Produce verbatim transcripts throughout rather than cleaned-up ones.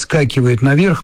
подскакивает наверх.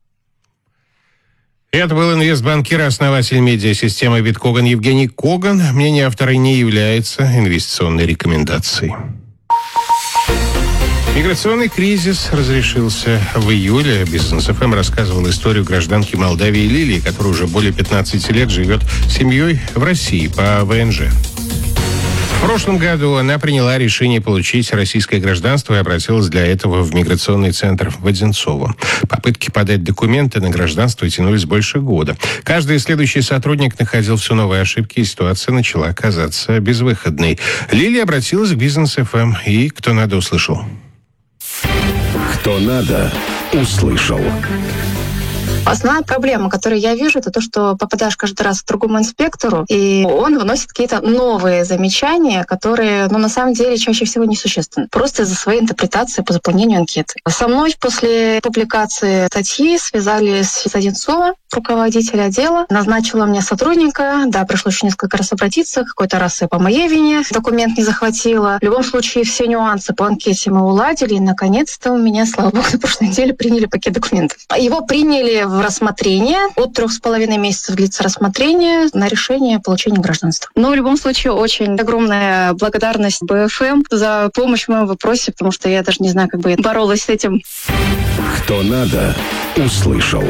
Это был инвестбанкир, основатель медиасистемы «Биткоган» Евгений Коган. Мнение автора не является инвестиционной рекомендацией. Миграционный кризис разрешился в июле. Бизнес эф эм рассказывал историю гражданки Молдавии Лилии, которая уже более пятнадцати лет живет с семьей в России по вэ эн жэ. В прошлом году она приняла решение получить российское гражданство и обратилась для этого в миграционный центр в Одинцово. Попытки подать документы на гражданство тянулись больше года. Каждый следующий сотрудник находил все новые ошибки, и ситуация начала оказаться безвыходной. Лилия обратилась к Бизнес эф эм, и кто надо услышал. Кто надо услышал. Основная проблема, которую я вижу, это то, что попадаешь каждый раз к другому инспектору, и он выносит какие-то новые замечания, которые, ну, на самом деле, чаще всего несущественны. Просто из-за своей интерпретации по заполнению анкеты. Со мной после публикации статьи связались с Одинцова, руководитель отдела, назначила мне сотрудника. Да, пришлось еще несколько раз обратиться. Какой-то раз и по моей вине документ не захватила. В любом случае, все нюансы по анкете мы уладили, и, наконец-то, у меня, слава богу, на прошлой неделе приняли пакет документов. Его приняли в рассмотрение. От трех с половиной месяцев длится рассмотрение на решение получения гражданства. Но в любом случае очень огромная благодарность бэ эф эм за помощь в моем вопросе, потому что я даже не знаю, как бы я боролась с этим. Кто надо, услышал.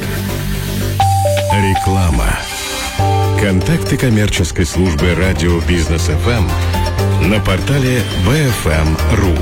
Реклама. Контакты коммерческой службы радио Бизнес эф эм на портале би эф эм точка ру.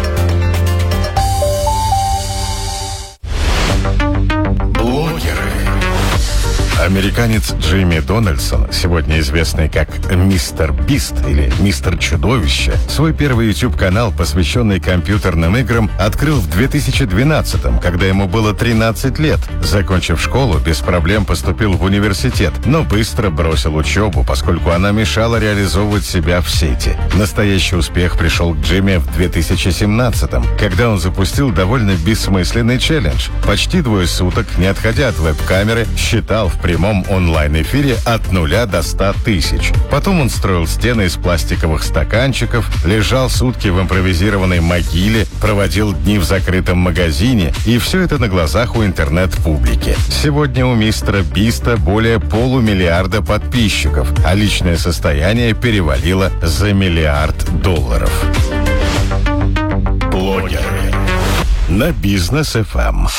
Американец Джимми Дональдсон, сегодня известный как Мистер Бист или Мистер Чудовище, свой первый YouTube-канал, посвященный компьютерным играм, открыл в две тысячи двенадцатом, когда ему было тринадцать лет. Закончив школу, без проблем поступил в университет, но быстро бросил учебу, поскольку она мешала реализовывать себя в сети. Настоящий успех пришел к Джимми в две тысячи семнадцатом, когда он запустил довольно бессмысленный челлендж. Почти двое суток, не отходя от веб-камеры, считал в прямом онлайн-эфире от нуля до ста тысяч. Потом он строил стены из пластиковых стаканчиков, лежал сутки в импровизированной могиле, проводил дни в закрытом магазине, и все это на глазах у интернет-публики. Сегодня у мистера Биста более полумиллиарда подписчиков, а личное состояние перевалило за миллиард долларов. Блогеры на Бизнес эф эм.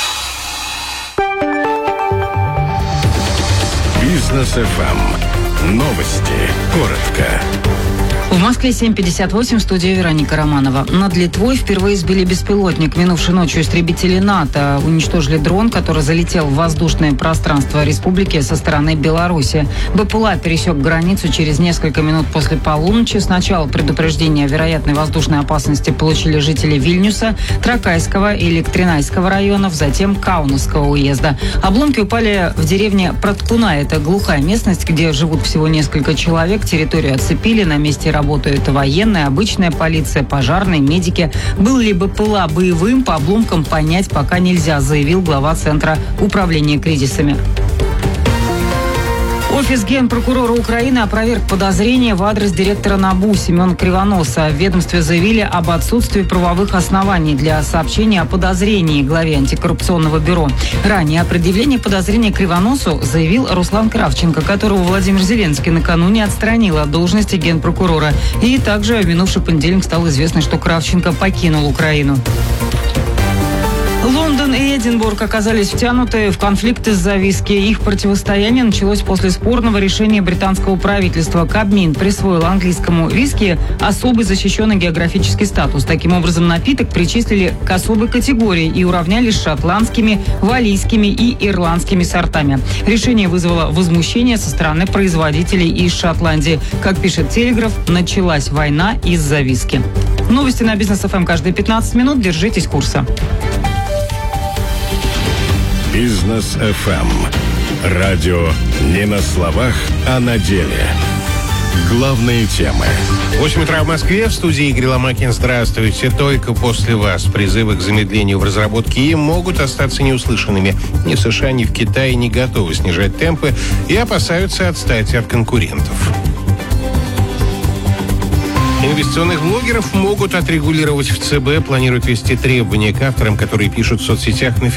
Бизнес эф эм. Новости. Коротко. В Москве семь пятьдесят восемь, в студии Вероника Романова. Над Литвой впервые сбили беспилотник. Минувшей ночью истребители НАТО уничтожили дрон, который залетел в воздушное пространство республики со стороны Беларуси. БПЛА пересек границу через несколько минут после полуночи. Сначала предупреждение о вероятной воздушной опасности получили жители Вильнюса, Тракайского и Электринайского районов, затем Каунасского уезда. Обломки упали в деревне Проткуна. Это глухая местность, где живут всего несколько человек. Территорию оцепили, на месте работают военная, обычная полиция, пожарные, медики. Был ли БПЛА боевым, по обломкам понять пока нельзя, заявил глава Центра управления кризисами. Офис Генпрокурора Украины опроверг подозрения в адрес директора НАБУ Семена Кривоноса. В ведомстве заявили об отсутствии правовых оснований для сообщения о подозрении главе антикоррупционного бюро. Ранее о предъявлении подозрения Кривоносу заявил Руслан Кравченко, которого Владимир Зеленский накануне отстранил от должности генпрокурора. И также в минувший понедельник стало известно, что Кравченко покинул Украину. Лондон и Эдинбург оказались втянуты в конфликт из-за виски. Их противостояние началось после спорного решения британского правительства. Кабмин присвоил английскому виски особый защищенный географический статус. Таким образом, напиток причислили к особой категории и уравняли с шотландскими, валлийскими и ирландскими сортами. Решение вызвало возмущение со стороны производителей из Шотландии. Как пишет Телеграф, началась война из-за виски. Новости на Бизнес эф эм каждые пятнадцать минут. Держитесь курса. Бизнес эф эм. Радио не на словах, а на деле. Главные темы. восемь утра в Москве. В студии Игорь Ломакин. Здравствуйте. Только после вас призывы к замедлению в разработке ИИ могут остаться неуслышанными. Ни в США, ни в Китае не готовы снижать темпы и опасаются отстать от конкурентов. Инвестиционных блогеров могут отрегулировать в ЦБ. Планируют ввести требования к авторам, которые пишут в соцсетях на